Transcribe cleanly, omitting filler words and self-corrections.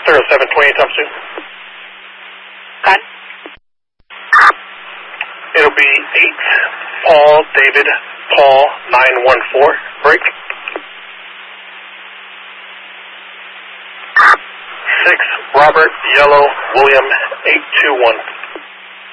0728 times 2. Got it. It'll be 8 Paul David Paul 914 break. 6 Robert Yellow William 821.